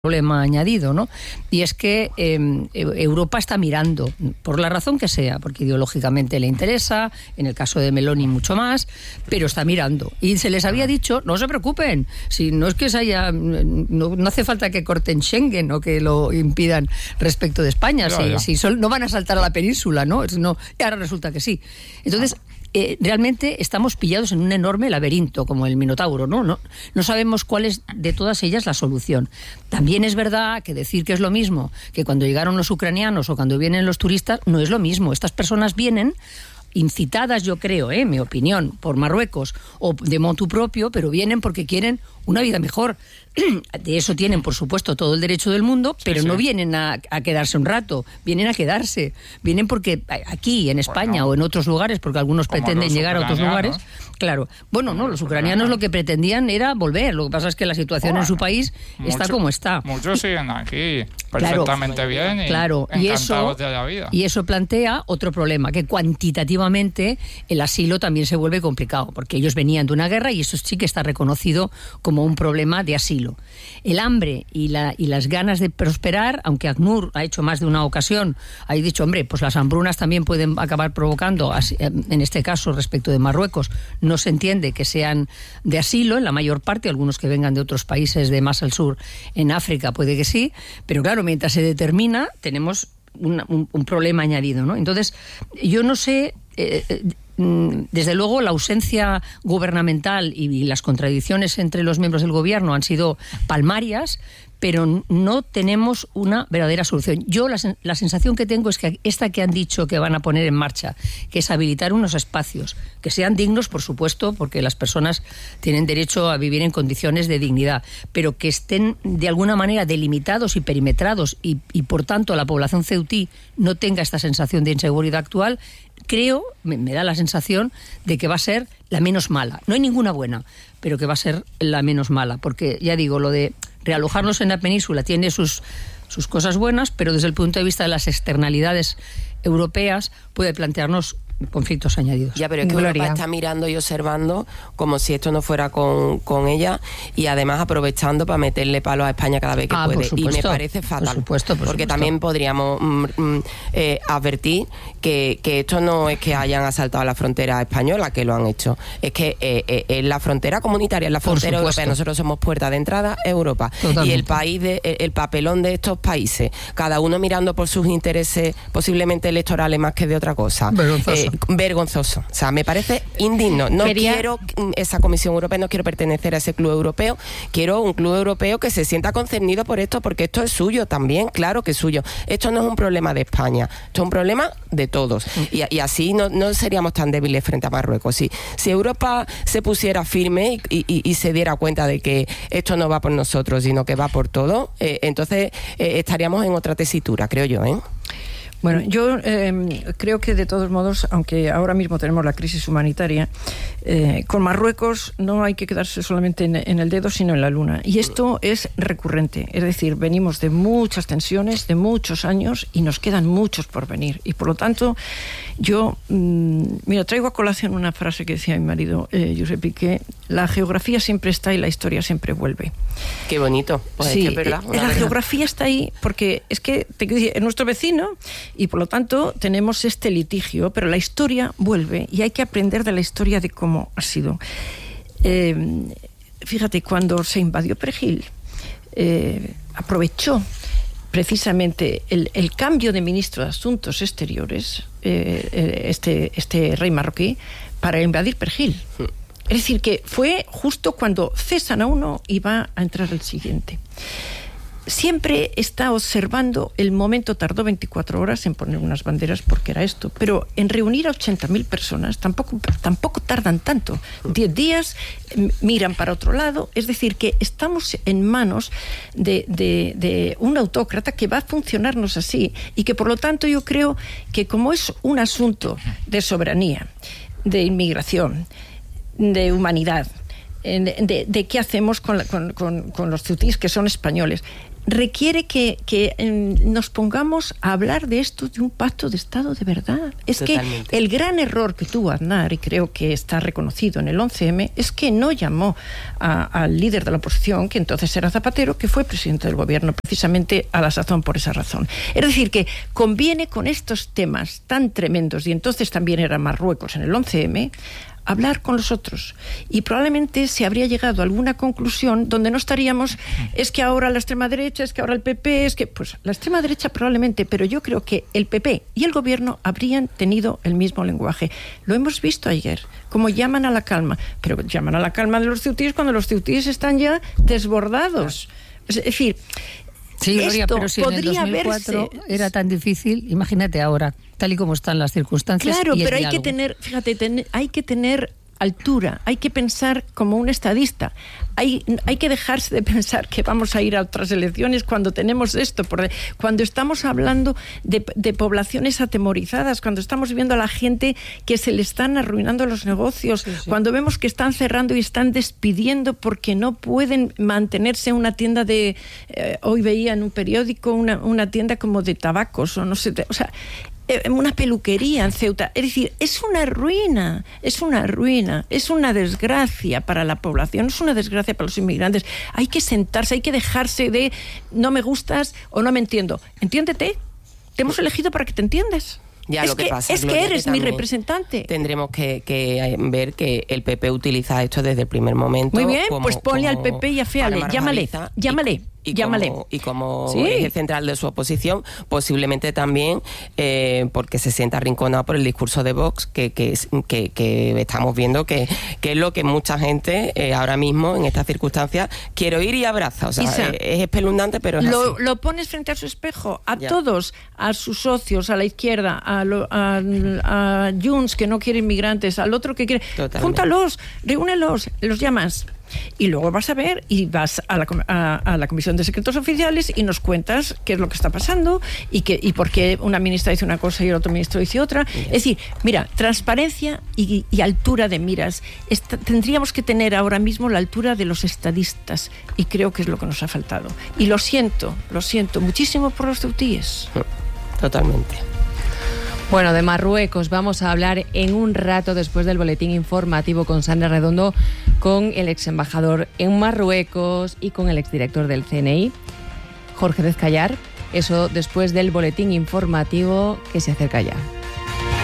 problema añadido, ¿no? Y es que Europa está mirando, por la razón que sea, porque ideológicamente le interesa, en el caso de Meloni mucho más, pero está mirando. Y se les había dicho, no se preocupen, si no es que se haya, no hace falta que corten Schengen o que lo impidan respecto de España, si no van a saltar a la península, ¿no? Y ahora resulta que sí. Entonces, realmente estamos pillados en un enorme laberinto, como el Minotauro, ¿no? No sabemos cuál es de todas ellas la solución. También es verdad que decir que es lo mismo que cuando llegaron los ucranianos o cuando vienen los turistas, no es lo mismo. Estas personas vienen incitadas, yo creo, mi opinión, por Marruecos o de motu propio, pero vienen porque quieren una vida mejor. De eso tienen, por supuesto, todo el derecho del mundo, pero no vienen a quedarse un rato, vienen a quedarse. Vienen porque aquí, en España o en otros lugares, porque algunos pretenden llegar a otros lugares. Claro. Bueno, no, los ucranianos lo que pretendían era volver. Lo que pasa es que la situación en su país está como está. Muchos siguen aquí perfectamente bien y encantados de la vida. Y eso plantea otro problema, que cuantitativamente el asilo también se vuelve complicado, porque ellos venían de una guerra y eso sí que está reconocido como un problema de asilo. El hambre y las ganas de prosperar, aunque ACNUR ha hecho más de una ocasión, ha dicho, hombre, pues las hambrunas también pueden acabar provocando, en este caso respecto de Marruecos, no se entiende que sean de asilo, en la mayor parte, algunos que vengan de otros países de más al sur, en África puede que sí, pero claro, mientras se determina, tenemos un problema añadido, ¿no? Entonces, yo no sé, desde luego la ausencia gubernamental y las contradicciones entre los miembros del gobierno han sido palmarias, pero no tenemos una verdadera solución. Yo la sensación que tengo es que esta que han dicho que van a poner en marcha, que es habilitar unos espacios que sean dignos, por supuesto, porque las personas tienen derecho a vivir en condiciones de dignidad, pero que estén de alguna manera delimitados y perimetrados y por tanto la población ceutí no tenga esta sensación de inseguridad actual, creo, me da la sensación de que va a ser la menos mala. No hay ninguna buena, pero que va a ser la menos mala, porque ya digo, lo de realojarnos en la península tiene sus cosas buenas, pero desde el punto de vista de las externalidades europeas puede plantearnos conflictos añadidos. Ya, pero es que Europa está mirando y observando como si esto no fuera con ella y además aprovechando para meterle palos a España cada vez que puede. Y me parece fatal. Por supuesto. Porque también podríamos advertir que esto no es que hayan asaltado la frontera española, que lo han hecho. Es que es la frontera comunitaria, es la frontera europea. Nosotros somos puerta de entrada a Europa. Totalmente. Y el país el papelón de estos países, cada uno mirando por sus intereses posiblemente electorales más que de otra cosa. Vergonzoso. O sea, me parece indigno. Quiero esa Comisión Europea, no quiero pertenecer a ese club europeo. Quiero un club europeo que se sienta concernido por esto, porque esto es suyo también, claro que es suyo. Esto no es un problema de España, esto es un problema de todos. Y así no seríamos tan débiles frente a Marruecos. Si Europa se pusiera firme y se diera cuenta de que esto no va por nosotros, sino que va por todo, entonces estaríamos en otra tesitura, creo yo, ¿eh? Bueno, yo creo que de todos modos, aunque ahora mismo tenemos la crisis humanitaria, con Marruecos no hay que quedarse solamente en el dedo, sino en la luna. Y esto es recurrente. Es decir, venimos de muchas tensiones, de muchos años, y nos quedan muchos por venir. Y por lo tanto, yo, traigo a colación una frase que decía mi marido, Josep Piqué: la geografía siempre está y la historia siempre vuelve. Qué bonito. Pues sí, es verdad, la geografía está ahí porque es que es nuestro vecino y por lo tanto tenemos este litigio, pero la historia vuelve y hay que aprender de la historia de cómo ha sido. Fíjate, cuando se invadió Perejil, aprovechó precisamente el cambio de ministro de Asuntos Exteriores, este rey marroquí, para invadir Perejil. Es decir, que fue justo cuando cesan a uno y va a entrar el siguiente. Siempre está observando el momento. Tardó 24 horas en poner unas banderas porque era esto, pero en reunir a 80.000 personas tampoco tardan tanto. 10 días, miran para otro lado. Es decir, que estamos en manos de un autócrata que va a funcionarnos así y que por lo tanto yo creo que como es un asunto de soberanía, de inmigración, de humanidad, de qué hacemos con los ceutíes que son españoles, requiere que nos pongamos a hablar de esto, de un pacto de Estado de verdad. Es Totalmente. Que el gran error que tuvo Aznar, y creo que está reconocido en el 11M, es que no llamó al líder de la oposición, que entonces era Zapatero, que fue presidente del gobierno, precisamente a la sazón por esa razón. Es decir, que conviene con estos temas tan tremendos, y entonces también era Marruecos en el 11M, hablar con los otros, y probablemente se habría llegado a alguna conclusión donde no estaríamos, es que ahora la extrema derecha, es que ahora el PP, es que, pues la extrema derecha probablemente, pero yo creo que el PP y el gobierno habrían tenido el mismo lenguaje. Lo hemos visto ayer, como llaman a la calma, pero llaman a la calma de los ceutíes cuando los ceutíes están ya desbordados. Es decir, sí, Gloria, pero si en el 2004 era tan difícil, imagínate ahora, tal y como están las circunstancias. Claro, y pero hay que tener, fíjate, hay que tener altura, hay que pensar como un estadista, hay que dejarse de pensar que vamos a ir a otras elecciones cuando tenemos esto, cuando estamos hablando de poblaciones atemorizadas, cuando estamos viendo a la gente que se le están arruinando los negocios, sí. Cuando vemos que están cerrando y están despidiendo porque no pueden mantenerse una tienda de... hoy veía en un periódico una tienda como de tabacos o no sé, o sea... una peluquería en Ceuta. Es decir, es una ruina, es una desgracia para la población, es una desgracia para los inmigrantes. Hay que sentarse, hay que dejarse de no me gustas o no me entiendo. Entiéndete, te hemos elegido para que te entiendas. Ya, lo que pasa, es que eres mi representante. Tendremos que ver que el PP utiliza esto desde el primer momento. Muy bien, pues ponle al PP y aféale, llámale. Y como eje central de su oposición, posiblemente también porque se sienta arrinconado por el discurso de Vox, que estamos viendo que es lo que mucha gente ahora mismo, en estas circunstancias, quiere oír y abraza. O sea, Isa, es espeluznante, pero es así. Lo pones frente a su espejo, a todos, a sus socios, a la izquierda, a Junts, que no quiere inmigrantes, al otro que quiere... Totalmente. Júntalos, reúnelos, los llamas. Y luego vas a ver y vas a la Comisión de Secretos Oficiales y nos cuentas qué es lo que está pasando y por qué una ministra dice una cosa y el otro ministro dice otra. Yes. Es decir, mira, transparencia y altura de miras. Tendríamos que tener ahora mismo la altura de los estadistas y creo que es lo que nos ha faltado. Y lo siento muchísimo por los ceutíes. Totalmente. Bueno, de Marruecos vamos a hablar en un rato después del boletín informativo con Sandra Redondo, con el ex embajador en Marruecos y con el exdirector del CNI, Jorge Dezcayar. Eso después del boletín informativo que se acerca ya.